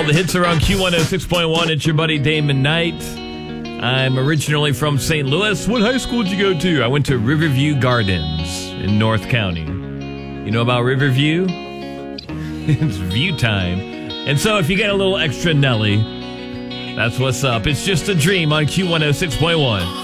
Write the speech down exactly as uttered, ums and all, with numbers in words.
All the hits are on Q one oh six point one. It's your buddy Damon Knight. I'm originally from Saint Louis. What high school did you go to? I went to Riverview Gardens in North County. You know about Riverview? It's view time. And so if you get a little extra Nelly, that's what's up. It's just a dream on Q one oh six point one.